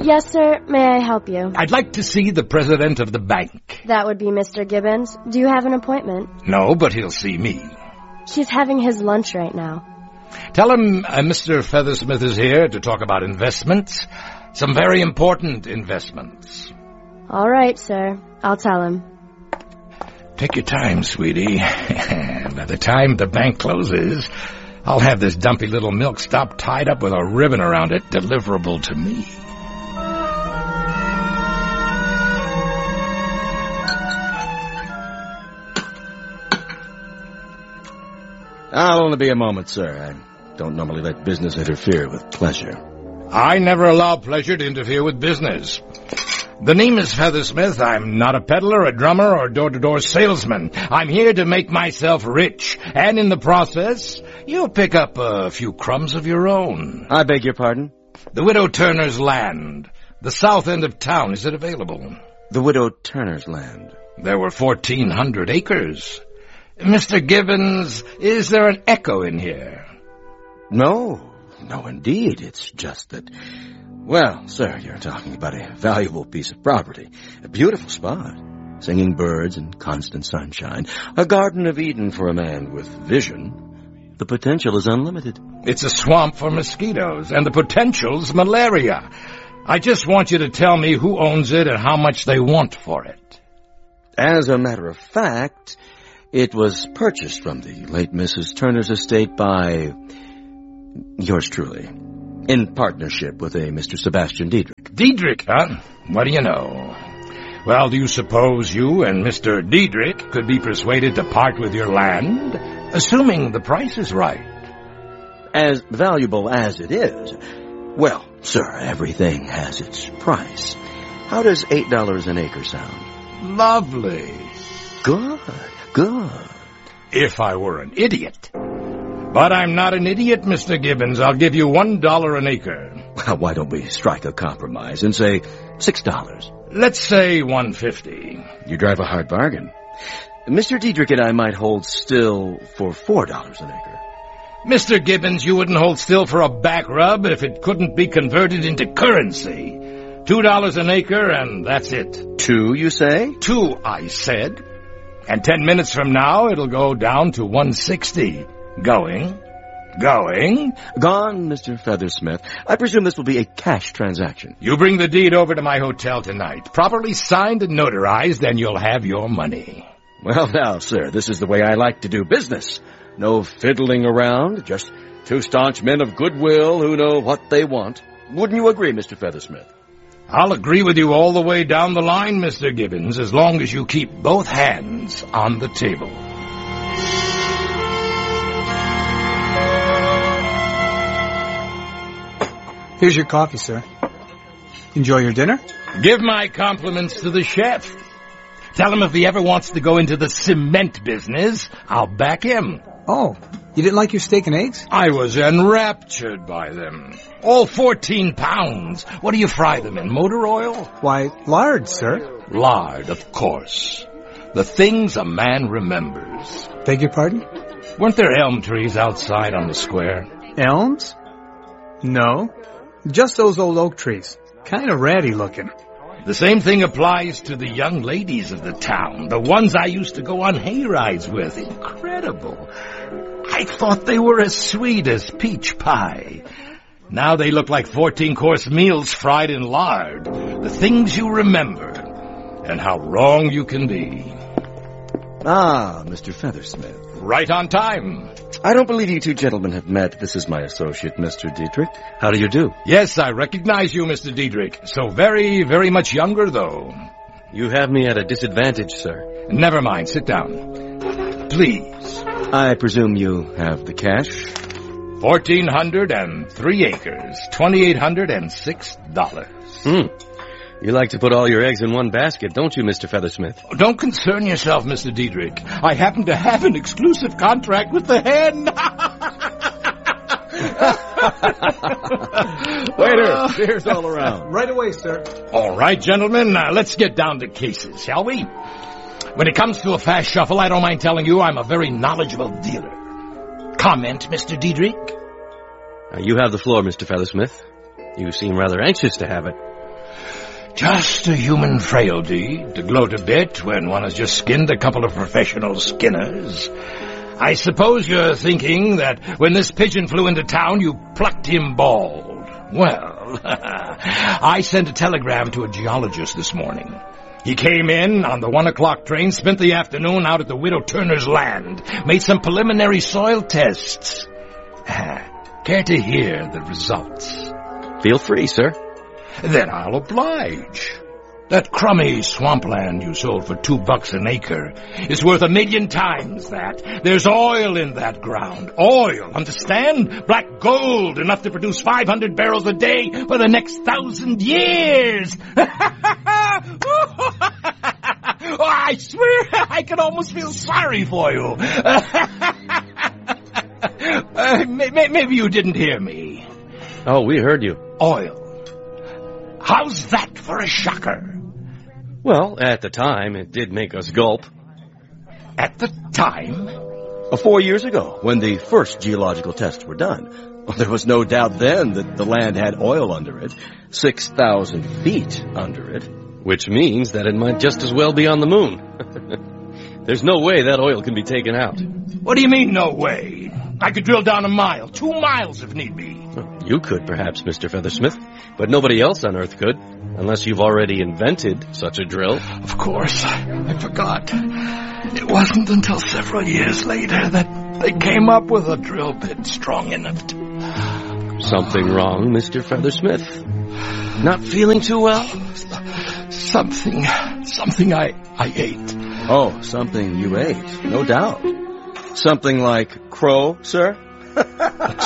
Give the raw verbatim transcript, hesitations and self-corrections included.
Yes, sir. May I help you? I'd like to see the president of the bank. That would be Mister Gibbons. Do you have an appointment? No, but he'll see me. He's having his lunch right now. Tell him uh, Mister Feathersmith is here to talk about investments. Some very important investments. All right, sir. I'll tell him. Take your time, sweetie. By the time the bank closes, I'll have this dumpy little milk stop tied up with a ribbon around it, deliverable to me. I'll only be a moment, sir. I don't normally let business interfere with pleasure. I never allow pleasure to interfere with business. The name is Feathersmith. I'm not a peddler, a drummer, or door-to-door salesman. I'm here to make myself rich, and in the process, you'll pick up a few crumbs of your own. I beg your pardon? The Widow Turner's land. The south end of town. Is it available? The Widow Turner's land. There were fourteen hundred acres. Mister Gibbons, is there an echo in here? No, no indeed. It's just that... Well, sir, you're talking about a valuable piece of property. A beautiful spot. Singing birds and constant sunshine. A Garden of Eden for a man with vision. The potential is unlimited. It's a swamp for mosquitoes, and the potential's malaria. I just want you to tell me who owns it and how much they want for it. As a matter of fact, it was purchased from the late Missus Turner's estate by yours truly, in partnership with a Mister Sebastian Diedrich. Diedrich, huh? What do you know? Well, do you suppose you and Mister Diedrich could be persuaded to part with your land, assuming the price is right? As valuable as it is, well, sir, everything has its price. How does eight dollars an acre sound? Lovely. Good, good. If I were an idiot. But I'm not an idiot, Mister Gibbons. I'll give you one dollar an acre. Well, why don't we strike a compromise and say six dollars? Let's say one fifty. You drive a hard bargain. Mister Diedrich and I might hold still for four dollars an acre. Mister Gibbons, you wouldn't hold still for a back rub if it couldn't be converted into currency. Two dollars an acre, and that's it. Two, you say? Two, I said. And ten minutes from now, it'll go down to one sixty. Going. Going. Gone, Mister Feathersmith. I presume this will be a cash transaction. You bring the deed over to my hotel tonight. Properly signed and notarized, and you'll have your money. Well, now, sir, this is the way I like to do business. No fiddling around, just two staunch men of goodwill who know what they want. Wouldn't you agree, Mister Feathersmith? I'll agree with you all the way down the line, Mister Gibbons, as long as you keep both hands on the table. Here's your coffee, sir. Enjoy your dinner? Give my compliments to the chef. Tell him if he ever wants to go into the cement business, I'll back him. Oh, you didn't like your steak and eggs? I was enraptured by them. All fourteen pounds. What do you fry them in, motor oil? Why, lard, sir. Lard, of course. The things a man remembers. Beg your pardon? Weren't there elm trees outside on the square? Elms? No. Just those old oak trees. Kind of ratty looking. The same thing applies to the young ladies of the town, the ones I used to go on hay rides with. Incredible. I thought they were as sweet as peach pie. Now they look like fourteen-course meals fried in lard. The things you remember, and how wrong you can be. Ah, Mister Feathersmith. Right on time. I don't believe you two gentlemen have met. This is my associate, Mister Diedrich. How do you do? Yes, I recognize you, Mister Diedrich. So very, very much younger, though. You have me at a disadvantage, sir. Never mind. Sit down. Please. I presume you have the cash? Fourteen hundred and three acres. Twenty-eight hundred and six dollars. Hmm. You like to put all your eggs in one basket, don't you, Mister Feathersmith? Don't concern yourself, Mister Diedrich. I happen to have an exclusive contract with the hen. Waiter, beer's all around. Right away, sir. All right, gentlemen, now let's get down to cases, shall we? When it comes to a fast shuffle, I don't mind telling you I'm a very knowledgeable dealer. Comment, Mister Diedrich? Uh, you have the floor, Mister Feathersmith. You seem rather anxious to have it. Just a human frailty to gloat a bit when one has just skinned a couple of professional skinners. I suppose you're thinking that when this pigeon flew into town, you plucked him bald. Well, I sent a telegram to a geologist this morning. He came in on the one o'clock train, spent the afternoon out at the Widow Turner's land, made some preliminary soil tests. Care to hear the results? Feel free, sir. Then I'll oblige. That crummy swampland you sold for two bucks an acre is worth a million times that. There's oil in that ground. Oil, understand? Black gold, enough to produce five hundred barrels a day for the next thousand years. Oh, I swear I can almost feel sorry for you. uh, maybe you didn't hear me. Oh, we heard you. Oil. How's that for a shocker? Well, at the time, it did make us gulp. At the time? Uh, four years ago, when the first geological tests were done. Well, there was no doubt then that the land had oil under it, six thousand feet under it. Which means that it might just as well be on the moon. There's no way that oil can be taken out. What do you mean, no way? I could drill down a mile, two miles if need be. Well, you could, perhaps, Mister Feathersmith, but nobody else on Earth could, unless you've already invented such a drill. Of course, I forgot. It wasn't until several years later that they came up with a drill bit strong enough to... Something wrong, Mister Feathersmith? Not feeling too well? Something, something I, I ate. Oh, something you ate, no doubt. Something like crow, sir?